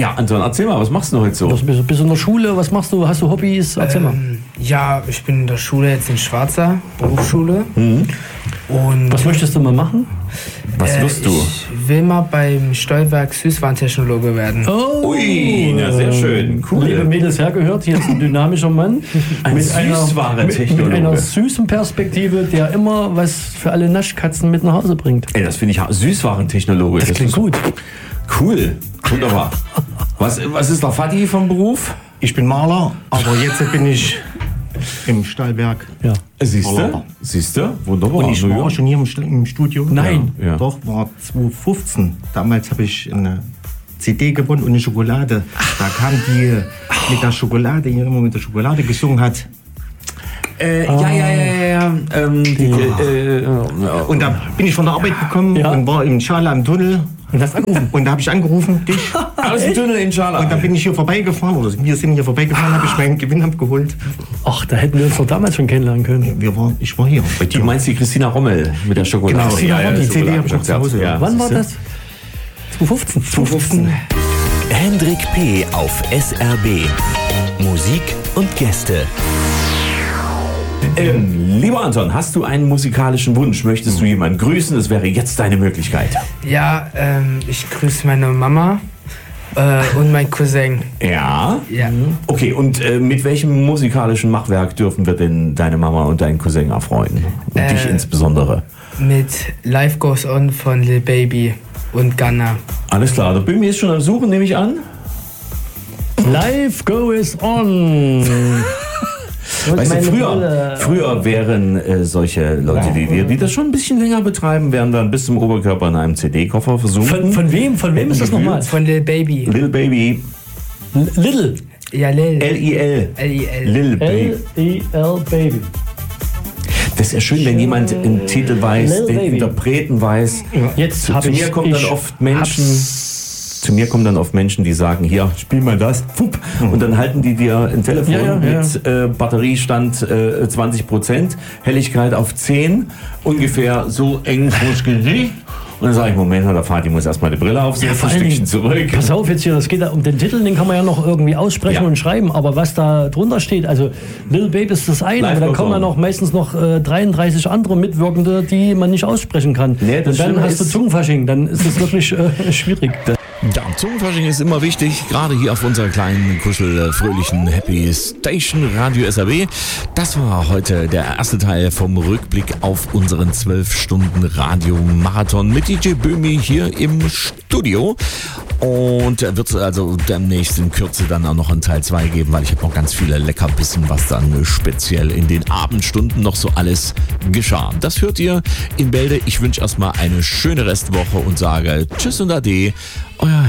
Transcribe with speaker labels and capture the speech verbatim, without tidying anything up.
Speaker 1: Ja, Anton, erzähl mal, was machst du heute so?
Speaker 2: Bist du bist du in der Schule? Was machst du? Hast du Hobbys? Erzähl mal.
Speaker 3: Ähm, ja, ich bin in der Schule jetzt in Schwarzer, Berufsschule.
Speaker 1: Mhm.
Speaker 3: Und
Speaker 2: Was möchtest du mal machen?
Speaker 1: Was
Speaker 3: äh,
Speaker 1: wirst du?
Speaker 3: ich will mal beim Steuerwerk Süßwarentechnologe werden.
Speaker 2: Oh,
Speaker 1: Ui, na sehr schön, cool.
Speaker 2: Liebe Mädels, hergehört, hier ist ein dynamischer Mann.
Speaker 1: Ein
Speaker 2: mit, einer, mit,
Speaker 1: Süßwarentechnologe.
Speaker 2: mit einer süßen Perspektive, der immer was für alle Naschkatzen mit nach Hause bringt.
Speaker 1: Ey, das finde ich ha- Süßwarentechnologe.
Speaker 2: Das klingt
Speaker 1: ist
Speaker 2: gut.
Speaker 1: Cool, wunderbar. Was, was ist der Vati vom Beruf?
Speaker 4: Ich bin Maler, aber jetzt bin ich im Stahlwerk.
Speaker 2: Ja.
Speaker 1: Siehst du?
Speaker 4: Maler.
Speaker 1: Siehst du? Wunderbar.
Speaker 4: Und ich
Speaker 1: Na
Speaker 4: war
Speaker 1: ja.
Speaker 4: schon hier im, St- im Studio.
Speaker 2: Nein.
Speaker 1: Ja.
Speaker 4: Doch, war zwanzig fünfzehn. Damals habe ich eine C D gewonnen und eine Schokolade. Da kam die mit der Schokolade, die immer mit der Schokolade gesungen hat.
Speaker 1: Äh, ja, ja, ja, ja, ja. Ähm, die, äh, äh,
Speaker 4: Und da bin ich von der Arbeit gekommen
Speaker 2: Ja.
Speaker 4: und war im Schala im Tunnel.
Speaker 2: Und hast angerufen.
Speaker 4: Und da habe ich angerufen, dich.
Speaker 1: aus dem Tunnel in Schala.
Speaker 4: Und dann bin ich hier vorbeigefahren, oder wir sind hier vorbeigefahren, habe ich meinen Gewinn abgeholt.
Speaker 2: Ach, da hätten wir uns doch damals schon kennenlernen können.
Speaker 4: Wir waren, ich war hier. Bei
Speaker 1: Du
Speaker 4: dir.
Speaker 1: meinst die Christina Rommel mit der Schokolade?
Speaker 4: Genau, Christina Rommel, die C D hab ich noch zu Hause.
Speaker 1: Ja,
Speaker 2: Wann war
Speaker 1: siehst
Speaker 2: das? zwanzig fünfzehn.
Speaker 4: zwanzig fünfzehn.
Speaker 5: Hendrik P. auf S R B. Musik und Gäste.
Speaker 1: du? Ähm, lieber Anton, hast du einen musikalischen Wunsch? Möchtest du jemanden grüßen? Es wäre jetzt deine Möglichkeit.
Speaker 3: Ja, ähm, ich grüße meine Mama äh, und meinen Cousin.
Speaker 1: Ja?
Speaker 3: Ja.
Speaker 1: Okay, und äh, mit welchem musikalischen Machwerk dürfen wir denn deine Mama und deinen Cousin erfreuen? Und dich
Speaker 3: Äh,
Speaker 1: insbesondere.
Speaker 3: Mit Life Goes On von Lil Baby und Gunna.
Speaker 1: Alles klar, der Böhmi ist schon am Suchen, nehme ich an.
Speaker 2: Life goes on.
Speaker 1: Weißt du,
Speaker 2: Meine
Speaker 1: früher,
Speaker 2: Brille.
Speaker 1: früher wären äh, solche Leute wie wir, die das schon ein bisschen länger betreiben, wären dann bis zum Oberkörper in einem C D-Koffer versunken.
Speaker 2: Von, von wem? Von wem ist das nochmal?
Speaker 3: Von Lil Baby.
Speaker 1: Lil Baby,
Speaker 2: Little.
Speaker 3: Ja, Lil.
Speaker 1: L I L.
Speaker 3: L I L.
Speaker 1: Lil Baby.
Speaker 2: L I L Baby.
Speaker 1: Das ist ja schön, wenn jemand den Titel weiß,
Speaker 2: Lil
Speaker 1: den
Speaker 2: Baby.
Speaker 1: Interpreten weiß.
Speaker 2: Jetzt
Speaker 1: Zu,
Speaker 2: habe
Speaker 1: zu
Speaker 2: ich
Speaker 1: mir kommen dann
Speaker 2: ich
Speaker 1: oft Menschen, zu mir kommen dann oft Menschen, die sagen, hier, spiel mal das, Fupp. Und dann halten die dir ein Telefon
Speaker 2: Ja, ja, ja.
Speaker 1: mit äh, Batteriestand äh, zwanzig Prozent, Helligkeit auf zehn, ungefähr so eng vors Gesicht. Und dann sage ich, Moment, der Vati muss erstmal die Brille aufsetzen,
Speaker 2: vor
Speaker 1: ein
Speaker 2: allen
Speaker 1: Stückchen
Speaker 2: Dingen,
Speaker 1: zurück.
Speaker 2: Pass auf jetzt hier, das geht ja um den Titel, den kann man ja noch irgendwie aussprechen
Speaker 1: Ja.
Speaker 2: und schreiben, aber was da drunter steht, also Little Baby ist das eine,
Speaker 1: Life
Speaker 2: aber dann
Speaker 1: goes
Speaker 2: kommen ja
Speaker 1: on.
Speaker 2: noch meistens noch äh, dreiunddreißig andere Mitwirkende, die man nicht aussprechen kann.
Speaker 1: Nee, das
Speaker 2: und dann
Speaker 1: Schlimme
Speaker 2: hast du
Speaker 1: ist-
Speaker 2: Zungenfasching, dann ist das wirklich äh, schwierig.
Speaker 5: Ja, Zungenfasching ist immer wichtig, gerade hier auf unserer kleinen, kuschel, fröhlichen Happy Station Radio S R B. Das war heute der erste Teil vom Rückblick auf unseren zwölf Stunden Radio-Marathon mit D J Böhmi hier im Studio. Und wird es also demnächst in Kürze dann auch noch einen Teil zwei geben, weil ich habe noch ganz viele Leckerbissen, was dann speziell in den Abendstunden noch so alles geschah. Das hört ihr in Bälde. Ich wünsche erstmal eine schöne Restwoche und sage Tschüss und Ade. Euer